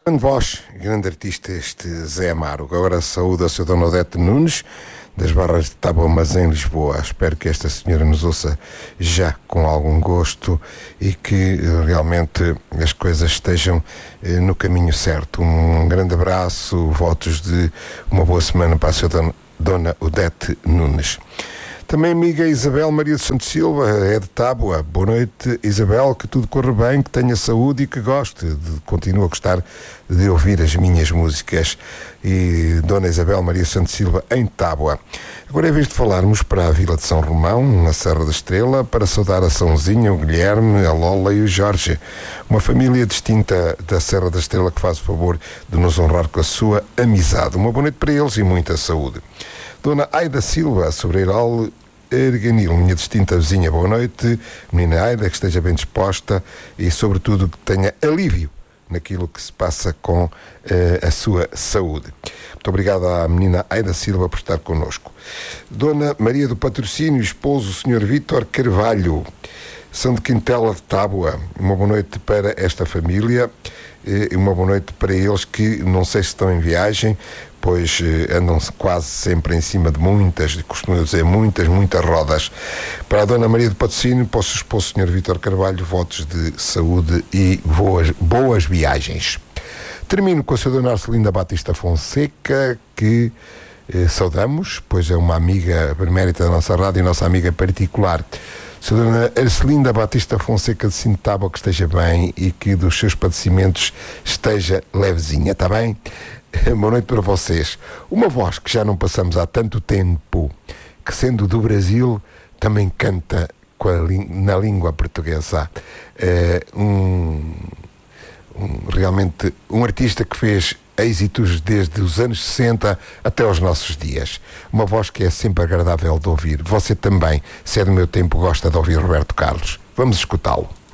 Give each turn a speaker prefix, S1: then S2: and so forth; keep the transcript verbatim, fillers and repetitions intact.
S1: Grande voz, grande artista este Zé Amaro. Agora saúda a sua Dona Odete Nunes, das Barras de Tábua, mas em Lisboa. Espero que esta senhora nos ouça já com algum gosto e que realmente as coisas estejam eh, no caminho certo. Um grande abraço, votos de uma boa semana para a sua Dona, Dona Odete Nunes. Também amiga Isabel Maria de Santos Silva, é de Tábua. Boa noite, Isabel, que tudo corra bem, que tenha saúde e que goste, de, continue a gostar de ouvir as minhas músicas. E Dona Isabel Maria de Santos Silva, em Tábua. Agora é vez de falarmos para a Vila de São Romão, na Serra da Estrela, para saudar a Sãozinha, o Guilherme, a Lola e o Jorge. Uma família distinta da Serra da Estrela que faz o favor de nos honrar com a sua amizade. Uma boa noite para eles e muita saúde. Dona Aida Silva, Sobreiral Erganil, minha distinta vizinha, boa noite. Menina Aida, que esteja bem disposta e, sobretudo, que tenha alívio naquilo que se passa com uh, a sua saúde. Muito obrigado à menina Aida Silva por estar connosco. Dona Maria do Patrocínio, esposo, o senhor Vítor Carvalho, São de Quintela de Tábua. Uma boa noite para esta família e uma boa noite para eles que não sei se estão em viagem, pois andam quase sempre em cima de muitas, costumo dizer muitas, muitas rodas. Para a Dona Maria do Patrocínio, para o seu esposo, senhor Vítor Carvalho, votos de saúde e boas, boas viagens. Termino com a senhora Dona Arcelinda Batista Fonseca, que eh, saudamos, pois é uma amiga benemérita da nossa rádio e nossa amiga particular. senhora Dona Arcelinda Batista Fonseca de Sintábua, que esteja bem e que dos seus padecimentos esteja levezinha, está bem? Boa noite para vocês. Uma voz que já não passamos há tanto tempo, que sendo do Brasil, também canta com a, na língua portuguesa. É um, um, realmente um artista que fez êxitos desde os anos sessenta até aos nossos dias. Uma voz que é sempre agradável de ouvir. Você também, se é do meu tempo, gosta de ouvir Roberto Carlos. Vamos escutá-lo.